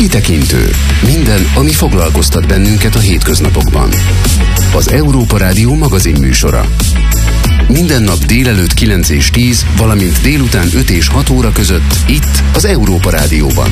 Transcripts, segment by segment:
Kitekintő. Minden, ami foglalkoztat bennünket a hétköznapokban. Az Európa Rádió magazinműsora. Minden nap délelőtt 9 és 10, valamint délután 5 és 6 óra között itt az Európa Rádióban.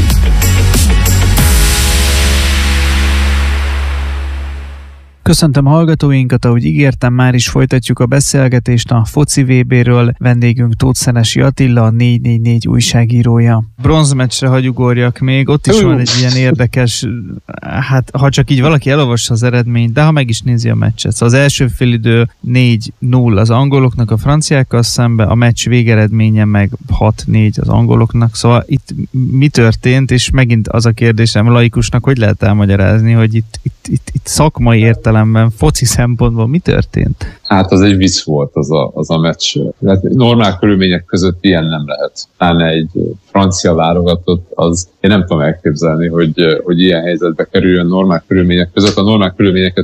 Köszöntöm hallgatóinkat, ahogy ígértem, már is folytatjuk a beszélgetést a foci VB-ről. Vendégünk Tóth Szenesi Attila, a 444 újságírója. Bronzmeccsre hagyugorjak még, ott is van egy ilyen érdekes, hát ha csak így valaki elolvassa az eredményt, de ha meg is nézi a meccset. Szóval az első félidő 4-0 az angoloknak a franciákkal szembe, a meccs végeredménye meg 6-4 az angoloknak. Szóval itt mi történt, és megint az a kérdésem laikusnak, hogy lehet elmagyarázni, hogy itt szakmai értelemben, foci szempontból mi történt? Hát az egy vicc volt az a meccs. Hát normál körülmények között ilyen nem lehet. Pláne egy francia válogatott, az én nem tudom elképzelni, hogy ilyen helyzetbe kerüljön normál körülmények között. A normál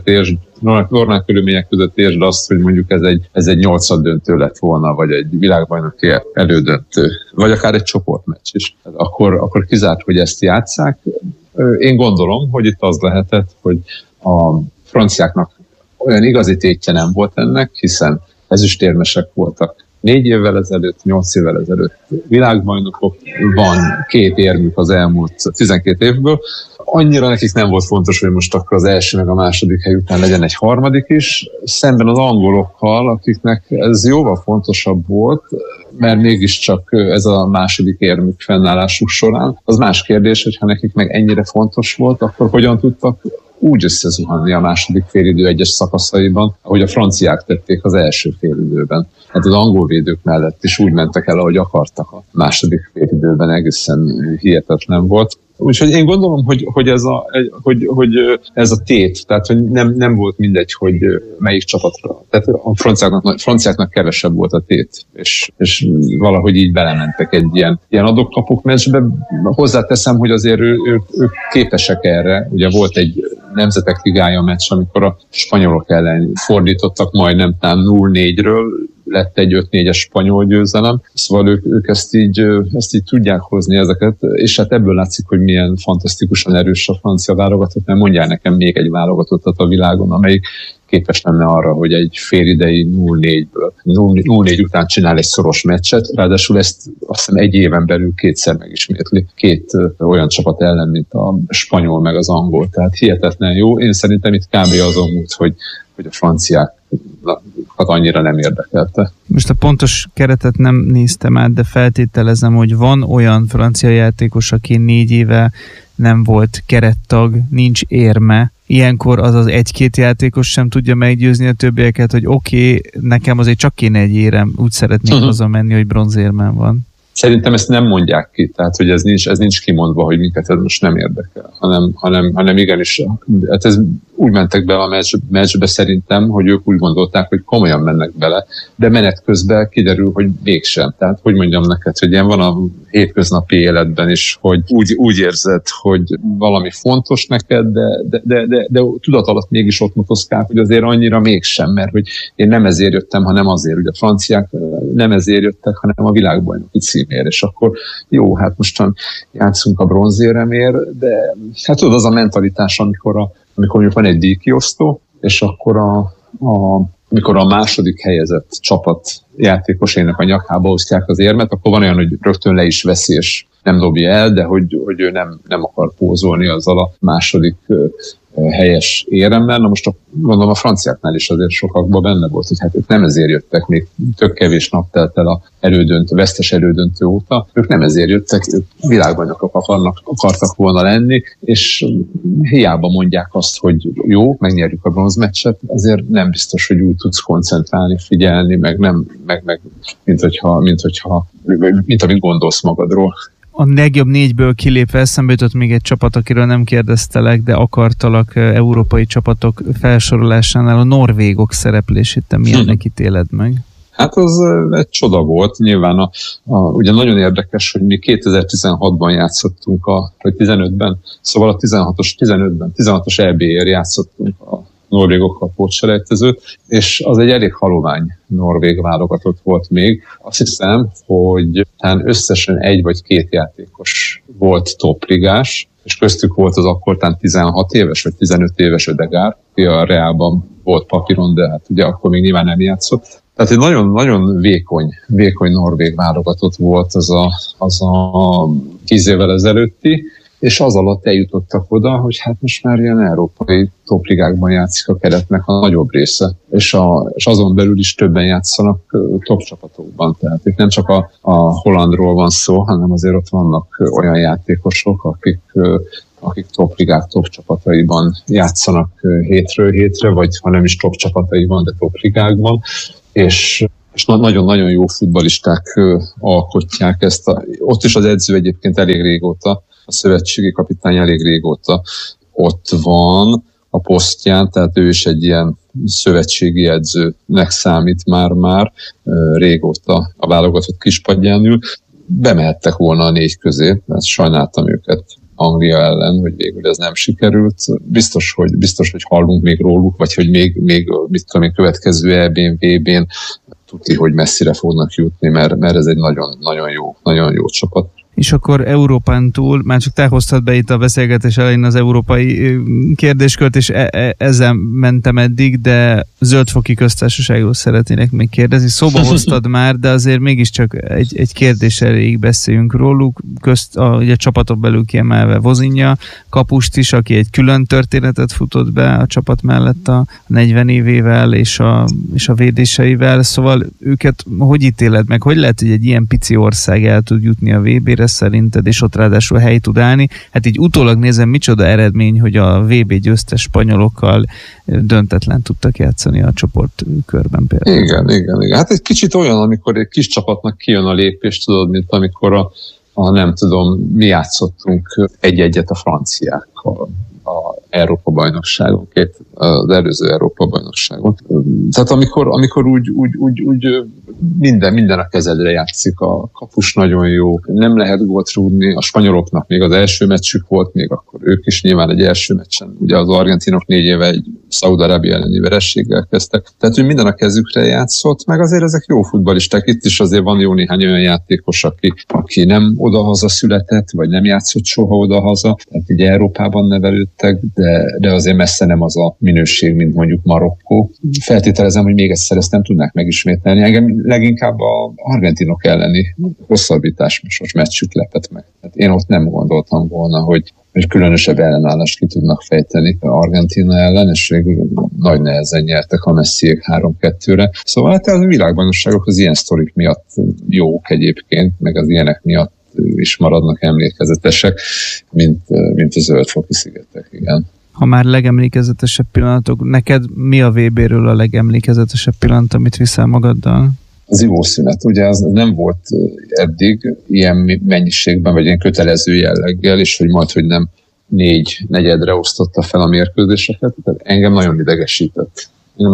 körülmények között értsd azt, hogy mondjuk ez egy 8. döntő lett volna, vagy egy világbajnoki elődöntő, vagy akár egy csoportmeccs is. Akkor kizárt, hogy ezt játsszák. Én gondolom, hogy itt az lehetett, hogy a franciáknak olyan igazi tétje nem volt ennek, hiszen ezüstérmesek voltak 4 évvel ezelőtt, 8 évvel ezelőtt világbajnokok, van 2 érmük az elmúlt 12 évből. Annyira nekik nem volt fontos, hogy most akkor az első meg a második hely után legyen egy harmadik is, szemben az angolokkal, akiknek ez jóval fontosabb volt, mert mégiscsak ez a második érmük fennállásuk során. Az más kérdés, hogy ha nekik meg ennyire fontos volt, akkor hogyan tudtak úgy összezuhanni a második félidő egyes szakaszaiban, ahogy a franciák tették az első félidőben. Hát az angol védők mellett is úgy mentek el, ahogy akartak a második félidőben, egészen hihetetlen volt. Úgyhogy én gondolom, hogy ez a tét, tehát hogy nem volt mindegy, hogy melyik csapatra. Tehát a franciáknak kevesebb volt a tét, és valahogy így belementek egy ilyen adok-kapok meccsbe. Hozzáteszem, hogy azért ők képesek erre. Ugye volt egy Nemzetek Ligája meccs, amikor a spanyolok ellen fordítottak majdnem 0-4-ről, lett egy 5-4-es spanyol győzelem, szóval ők ezt így tudják hozni ezeket, és hát ebből látszik, hogy milyen fantasztikusan erős a francia válogatott, mert mondjál nekem még egy válogatottat a világon, amelyik képes lenne arra, hogy egy félidei 0-4 után csinál egy szoros meccset, ráadásul ezt azt hiszem egy éven belül 2-szer megismétli 2 olyan csapat ellen, mint a spanyol meg az angol, tehát hihetetlen jó. Én szerintem itt kb. Azon múlt, hogy a franciák annyira nem érdekelte. Most a pontos keretet nem néztem át, de feltételezem, hogy van olyan francia játékos, aki 4 éve nem volt kerettag, nincs érme. Ilyenkor az 1-2 játékos sem tudja meggyőzni a többieket, hogy oké, nekem azért csak kéne egy érem, úgy szeretnék hazamenni, hogy bronzérmem van. Szerintem ezt nem mondják ki, tehát hogy ez nincs kimondva, hogy minket ez most nem érdekel, hanem igenis, hát ez úgy mentek bele a meccsbe szerintem, hogy ők úgy gondolták, hogy komolyan mennek bele, de menet közben kiderül, hogy mégsem. Tehát hogy mondjam neked, hogy ilyen van a hétköznapi életben is, hogy úgy érzed, hogy valami fontos neked, de tudat alatt mégis ott motoszkál, hogy azért annyira mégsem, mert hogy én nem ezért jöttem, hanem azért, hogy a franciák nem ezért jöttek, hanem a világbajnoki címért, és akkor jó, hát mostan játszunk a bronzéremért, de hát tudod, az a mentalitás, amikor mondjuk van egy díjkiosztó, és akkor amikor a második helyezett csapat játékosainak a nyakába osztják az érmet, akkor van olyan, hogy rögtön le is veszi, és nem dobja el, de hogy ő nem akar pózolni azzal a második helyes éremmel. Na most gondolom a franciáknál is azért sokakban benne volt, hogy hát ők nem ezért jöttek, még tök kevés nap telt el a vesztes elődöntő óta. Ők nem ezért jöttek, ők világbajnokok akartak volna lenni, és hiába mondják azt, hogy jó, megnyerjük a bronzmeccset, azért nem biztos, hogy úgy tudsz koncentrálni, figyelni, meg mint amit gondolsz magadról. A legjobb 4-ből kilépve eszembe jutott még egy csapat, akiről nem kérdeztelek, de akartalak európai csapatok felsorolásánál a norvégok szereplését. Te milyennek ítéled meg? Hát az egy csoda volt. Nyilván ugye nagyon érdekes, hogy mi 2016-ban játszottunk, vagy 15-ben, szóval a 16-os EB-ért játszottunk a norvégokkal pótselejtezőt, és az egy elég halovány norvég válogatott volt még. Azt hiszem, hogy talán összesen 1 vagy 2 játékos volt topligás, és köztük volt az akkortán 16 éves, vagy 15 éves Ödegaard, aki a Realban volt papíron, de hát ugye akkor még nyilván nem játszott. Tehát egy nagyon-nagyon vékony norvég válogatott volt az a 10 évvel ezelőtti, és az alatt eljutottak oda, hogy hát most már ilyen európai topligákban játszik a keretnek a nagyobb része, és azon belül is többen játszanak top csapatokban. Tehát itt nem csak a hollandról van szó, hanem azért ott vannak olyan játékosok, akik topligák top csapataiban játszanak hétről hétre, vagy ha nem is top csapataiban, de topligákban, és nagyon-nagyon jó futballisták alkotják ezt. Ott is az edző egyébként elég régóta, a szövetségi kapitány elég régóta ott van a posztján, tehát ő is egy ilyen szövetségi edzőnek számít már régóta a válogatott kispadján ül. Bemehettek volna a 4 közé, mert sajnáltam őket Anglia ellen, hogy végül ez nem sikerült. Biztos, hogy hallunk még róluk, vagy hogy még mit tudom én, következő EB-n, VB-n tudni, hogy messzire fognak jutni, mert ez egy nagyon jó csapat. És akkor Európán túl, már csak te hoztad be itt a beszélgetés elején az európai kérdéskört, és ezzel mentem eddig, de Zöld-foki Köztársaságról szeretnének még kérdezni. Szóba hoztad már, de azért mégiscsak egy kérdés elég beszéljünk róluk. Ugye a csapaton belül kiemelve Vozinja, kapust is, aki egy külön történetet futott be a csapat mellett a 40 évével és a védéseivel. Szóval őket hogy ítéled meg? Hogy lehet, hogy egy ilyen pici ország el tud jutni a VB-re szerinted, és ott ráadásul hely tud állni? Hát így utólag nézem, micsoda eredmény, hogy a VB győztes spanyolokkal döntetlen tudtak játszani a csoportkörben például. Igen. Hát egy kicsit olyan, amikor egy kis csapatnak kijön a lépés, tudod, mint amikor nem tudom, mi játszottunk egy-egyet a franciákkal a Európa-bajnokságon, az előző Európa-bajnokságon. Tehát amikor úgy minden a kezedre játszik, a kapus nagyon jó, nem lehet gólt rúgni, a spanyoloknak még az első meccsük volt, még akkor ők is nyilván egy első meccsen, ugye az argentinok 4 éve egy Szaúd-Arábia elleni verességgel kezdtek, tehát hogy minden a kezükre játszott, meg azért ezek jó futballisták, itt is azért van jó néhány olyan játékos, aki nem odahaza született, vagy nem játszott soha odahaza, tehát ugye Európában nevelődtek, de azért messze nem az a minőség, mint mondjuk Marokkó. Feltételezem, hogy még egyszer ezt nem tudnák megismételni. Engem leginkább az argentinok elleni hosszabbítás meccsük lepett meg. Hát én ott nem gondoltam volna, hogy különösebb ellenállást ki tudnak fejteni Argentína ellen, és végül nagy nehezen nyertek a Messiék 3-2-re. Szóval hát a világbajnokságok az ilyen sztorik miatt jók egyébként, meg az ilyenek miatt is maradnak emlékezetesek, mint a Zöld-foki szigetek, igen. Ha már legemlékezetesebb pillanatok, neked mi a VB-ről a legemlékezetesebb pillanat, amit viszel magaddal? Az ivószünet, ugye az nem volt eddig ilyen mennyiségben, vagy ilyen kötelező jelleggel, és hogy majd, hogy nem 4 negyedre osztotta fel a mérkőzéseket, tehát engem nagyon idegesített.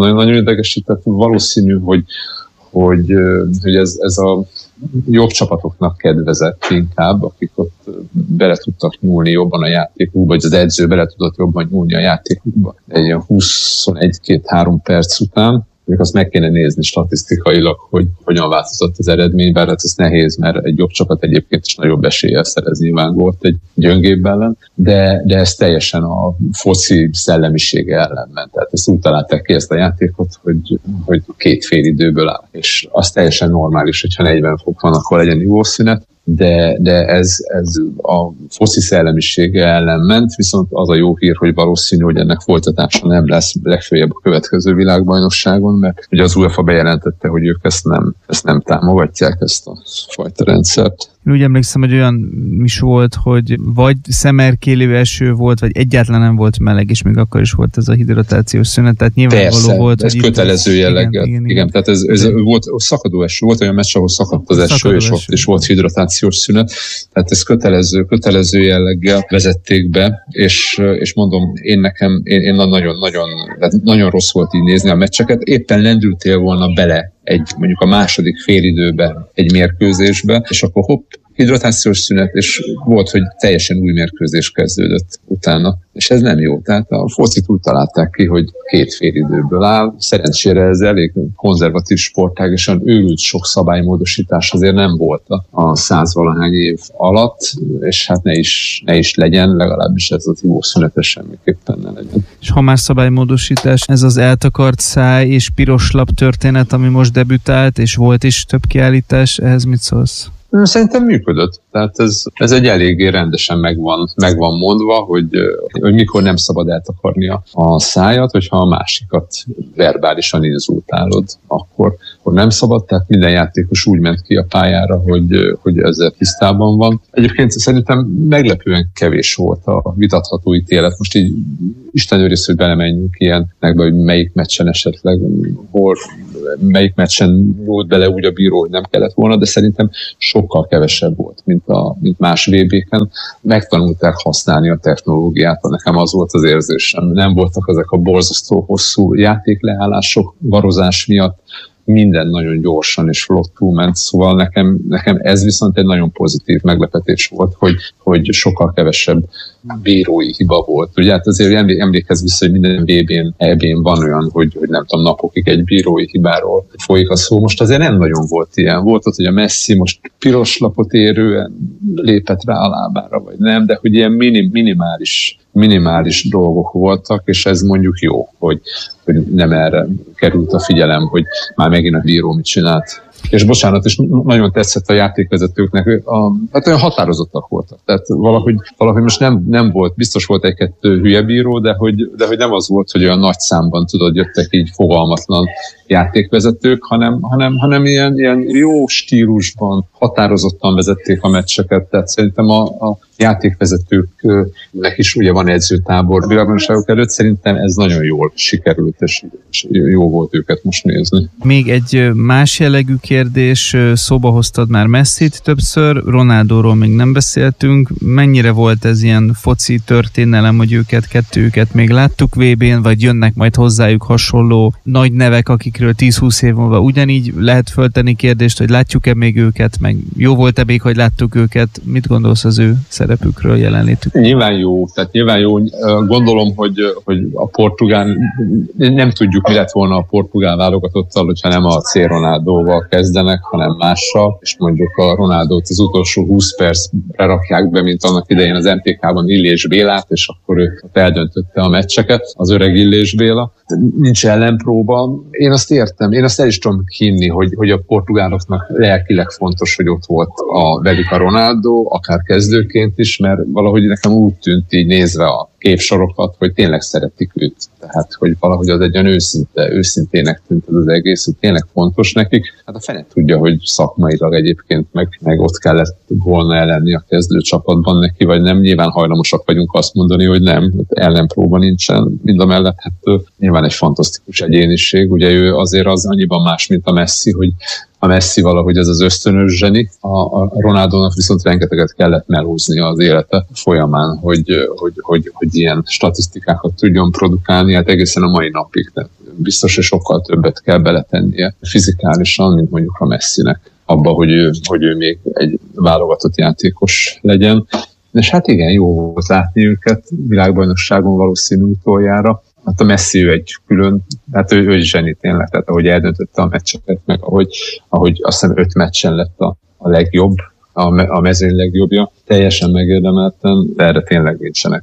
Valószínű, hogy ez a jobb csapatoknak kedvezett inkább, akik ott bele tudtak nyúlni jobban a játékukba, vagy az edző bele tudott jobban nyúlni a játékukba. Egy ilyen 21-2-3 perc után, még azt meg kéne nézni statisztikailag, hogy hogyan változott az eredmény, bár hát ez nehéz, mert egy jobb csapat egyébként is nagyobb eséllyel szerez nyilván gólt egy gyöngébb ellen, de ez teljesen a foci szellemisége ellen ment. Tehát ezt úgy találták ki ezt a játékot, hogy 2 félidőből áll. És az teljesen normális, hogyha 40 fok van, akkor legyen ivószünet, de ez a foci szellemisége ellen ment, viszont az a jó hír, hogy valószínű, hogy ennek folytatása nem lesz legfeljebb a következő világbajnokságon, mert ugye az UEFA bejelentette, hogy ők ezt nem támogatják, ezt a fajta rendszert. Én úgy emlékszem, hogy olyan is volt, hogy vagy szemerkélő eső volt, vagy egyáltalán nem volt meleg, és még akkor is volt ez a hidratációs szünet, tehát nyilvánvaló volt, ez kötelező jelleggel. Igen, tehát ez volt szakadó eső, volt olyan meccs, ahol szakadt az eső, és ott is volt hidratációs szünet, tehát ez kötelező jelleggel vezették be, és mondom, én nagyon rossz volt így nézni a meccseket, éppen lendültél volna bele mondjuk a második félidőben egy mérkőzésbe, és akkor hidratációs szünet, és volt, hogy teljesen új mérkőzés kezdődött utána. És ez nem jó. Tehát a focit úgy találták ki, hogy 2 félidőből áll. Szerencsére ez elég konzervatív sportág, és olyan őrült sok szabálymódosítás azért nem volt a 100-valahány év alatt, és hát ne is legyen, legalábbis ez az ivószünetes semmiképpen ne legyen. És ha már szabálymódosítás, ez az eltakart száj és piros lap történet, ami most debütált, és volt is több kiállítás, ehhez mit szólsz? Szerintem működött. Tehát ez egy eléggé rendesen megvan mondva, hogy mikor nem szabad eltakarni a szájat, hogyha a másikat verbálisan inzultálod, akkor nem szabad. Tehát minden játékos úgy ment ki a pályára, hogy ezzel tisztában van. Egyébként szerintem meglepően kevés volt a vitatható ítélet. Most így Isten őriz, hogy belemenjünk ilyenekbe, hogy melyik meccsen esetleg, melyik meccsen volt bele úgy a bíró, hogy nem kellett volna, de szerintem sokkal kevesebb volt, mint más VB-ken. Megtanulták használni a technológiát, nekem az volt az érzésem. Nem voltak ezek a borzasztó hosszú játékleállások varozás miatt, minden nagyon gyorsan és flottul ment, szóval nekem ez viszont egy nagyon pozitív meglepetés volt, hogy sokkal kevesebb bírói hiba volt. Ugye hát azért emlékezz vissza, hogy minden VB-n, EB-n van olyan, hogy nem tudom, napokig egy bírói hibáról folyik a szó. Most azért nem nagyon volt ilyen. Volt ott, hogy a Messi most piros lapot érően lépett rá a lábára, vagy nem, de hogy ilyen minimális dolgok voltak, és ez mondjuk jó, hogy nem erre került a figyelem, hogy már megint a bíró mit csinált. És bocsánat, és nagyon tetszett a játékvezetőknek, hát olyan határozottak voltak. Tehát valahogy most nem volt, biztos volt egy-kettő hülye bíró, de hogy nem az volt, hogy olyan nagy számban jöttek így fogalmatlan játékvezetők, hanem ilyen jó stílusban határozottan vezették a meccseket. Tehát szerintem a játékvezetőknek is ugye van edzőtábor világbajnokságok előtt, szerintem ez nagyon jól sikerült, és jó volt őket most nézni. Még egy más jellegű kérdés, szóba hoztad már Messit többször, Ronaldóról még nem beszéltünk. Mennyire volt ez ilyen foci történelem, hogy kettőket még láttuk VB-n, vagy jönnek majd hozzájuk hasonló nagy nevek, akikről 10-20 év múlva ugyanígy lehet föltenni kérdést, hogy látjuk-e még őket, meg jó volt-e még, hogy láttuk őket? Mit gondolsz az ő szerepükről, jelenlétük? Nyilván jó. Gondolom, hogy a portugál, nem tudjuk, mi lett volna a portugál válogatottal, hogyha nem a C. Ronaldóval kezdenek, hanem mással, és mondjuk a Ronaldót az utolsó 20 percre rakják be, mint annak idején az MTK-ban Illés Bélát, és akkor ő eldöntötte a meccseket, az öreg Illés Béla. Nincs ellenpróba. Én azt értem, én azt el is tudom hinni, hogy a portugáloknak lelkileg fontos, hogy ott volt velük a Ronaldo, akár kezdőként is, mert valahogy nekem úgy tűnt így nézve a képsorokat, hogy tényleg szeretik őt. Tehát, hogy valahogy az egy olyan őszintének tűnt az egész, hogy tényleg fontos nekik. Hát a fene tudja, hogy szakmailag egyébként meg ott kellett volna ellenni a kezdőcsapatban neki, vagy nem. Nyilván hajlamosak vagyunk azt mondani, hogy nem, ellenpróba nincsen. Mindamellett hát nyilván egy fantasztikus egyéniség. Ugye ő azért az annyiban más, mint a Messi, hogy a Messi valahogy ez az ösztönös zseni, a Ronaldónak viszont rengeteget kellett melóznia az élete folyamán, hogy ilyen statisztikákat tudjon produkálni, hát egészen a mai napig. De biztos, hogy sokkal többet kell beletennie fizikálisan, mint mondjuk a Messinek abba, hogy ő még egy válogatott játékos legyen. És hát igen, jó volt látni őket világbajnokságon valószínű utoljára. Hát a Messi ő egy külön, hát ő zseni tényleg, tehát ahogy eldöntötte a meccseket, meg ahogy azt hiszem 5 meccsen lett a legjobb, a mezőny legjobbja, teljesen megérdemelten, de erre tényleg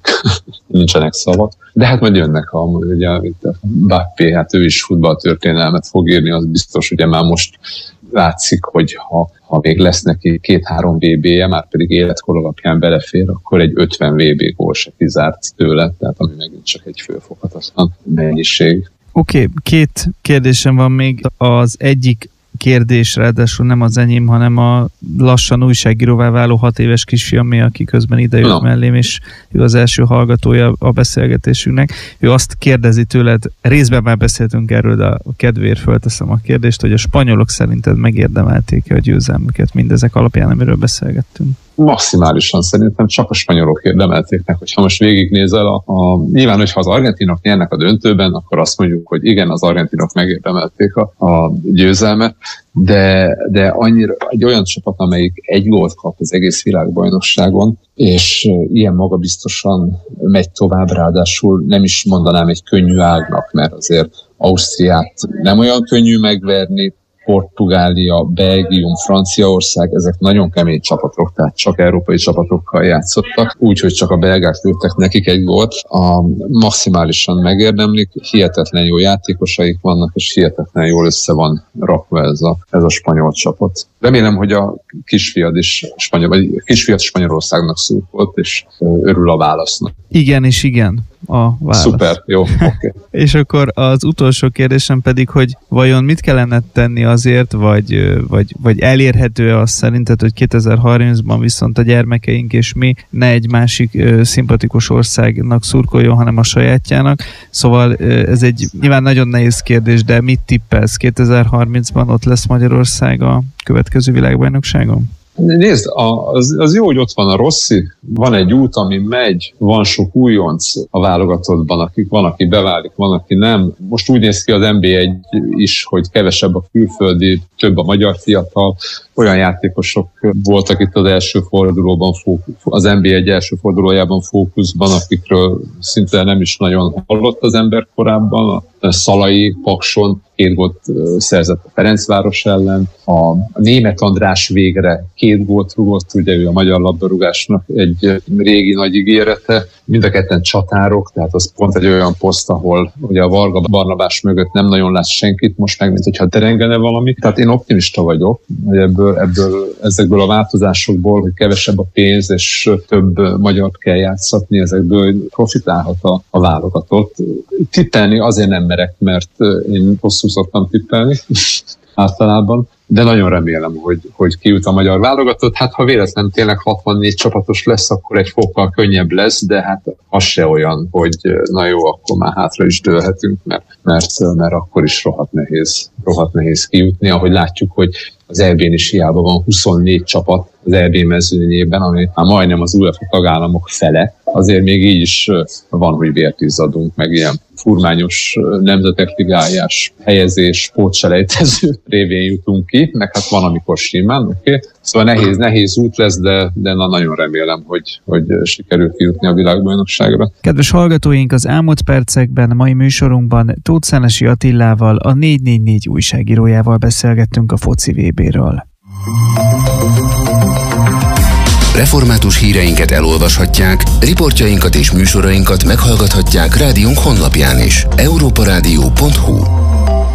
nincsenek szavak. De hát majd jönnek, ugye a Mbappé, hát ő is futballtörténelmet fog írni, az biztos, ugye már most látszik, hogy ha még lesz neki 2-3 VB-je, már pedig életkor alapján belefér, akkor egy 50 VB gól se kizárt tőle, tehát ami megint csak egy fölfoghatatlan mennyiség. Oké, 2 kérdésem van még. Az egyik kérdés, ráadásul nem az enyém, hanem a lassan újságíróvá váló 6 éves kisfiamé, aki közben idejött mellém, és ő az első hallgatója a beszélgetésünknek. Ő azt kérdezi tőled, részben már beszéltünk erről, de a kedvéért fölteszem a kérdést, hogy a spanyolok szerinted megérdemelték-e a győzelmüket mindezek alapján, amiről beszélgettünk? maximálisan szerintem csak a spanyolok érdemelték meg, hogyha most végignézel, nyilván, hogyha az argentinok nyernek a döntőben, akkor azt mondjuk, hogy igen, az argentinok megérdemelték a győzelmet, de annyira egy olyan csapat, amelyik egy gólt kap az egész világbajnokságon, és ilyen magabiztosan megy tovább, ráadásul nem is mondanám egy könnyű ágnak, mert azért Ausztriát nem olyan könnyű megverni, Portugália, Belgium, Franciaország, ezek nagyon kemény csapatok, tehát csak európai csapatokkal játszottak, úgyhogy csak a belgák lőttek nekik egy gólt. Maximálisan megérdemlik, hihetetlen jó játékosaik vannak, és hihetetlen jól össze van rakva ez a spanyol csapat. Remélem, hogy a kisfiad Spanyolországnak szurkolt, és örül a válasznak. Igen és igen a válasz. Szuper, jó, oké. Okay. És akkor az utolsó kérdésem pedig, hogy vajon mit kellene tenni azért, vagy elérhető az szerinted, hogy 2030-ban viszont a gyermekeink és mi ne egy másik szimpatikus országnak szurkoljon, hanem a sajátjának. Szóval ez egy nyilván nagyon nehéz kérdés, de mit tippelsz? 2030-ban ott lesz Magyarország a következő világbajnokságon? Nézd, az jó, hogy ott van a Rossi, van egy út, ami megy, van sok újonc a válogatottban, van, aki beválik, van, aki nem. Most úgy néz ki az NB1 is, hogy kevesebb a külföldi, több a magyar fiatal. Olyan játékosok voltak itt az első fordulóban, az NB1 első fordulójában fókuszban, akikről szinte nem is nagyon hallott az ember korábban. A Szalai, Pakson 2 gólt szerzett a Ferencváros ellen. A Németh András végre 2 gólt rúgott, ugye ő a magyar labdarúgásnak egy régi nagy ígérete. Mind a ketten csatárok, tehát az pont egy olyan poszt, ahol ugye a Varga Barnabás mögött nem nagyon látsz senkit, most meg, mint hogyha derengene valami. Tehát én optimista vagyok, hogy ezekből a változásokból, hogy kevesebb a pénz, és több magyart kell játszatni, ezekből profitálhat a válogatott. Tippelni azért nem merek, mert én rosszul szoktam tippelni általában, de nagyon remélem, hogy kijut a magyar válogatott. Hát ha véletlenül tényleg 64 csapatos lesz, akkor egy fokkal könnyebb lesz, de hát az se olyan, hogy na jó, akkor már hátra is dőlhetünk, mert akkor is rohadt nehéz kijutni, ahogy látjuk, hogy az EB-n is hiába van 24 csapat az EB mezőnyében, ami már majdnem az UEFA tagállamok fele, azért még így is van, hogy vért izzadunk, meg ilyen furmányos nemzetek ligájás helyezés, pótselejtező révén jutunk ki, meg hát van, amikor simán, oké. Szóval nehéz út lesz, de nagyon remélem, hogy sikerül kijutni a világbajnokságra. Kedves hallgatóink, az elmúlt percekben mai műsorunkban Tóth Szenesi Attilával, a 444 újságírójával beszélgettünk a foci VB-ről. Református híreinket elolvashatják, riportjainkat és műsorainkat meghallgathatják rádiónk honlapján is. europaradio.hu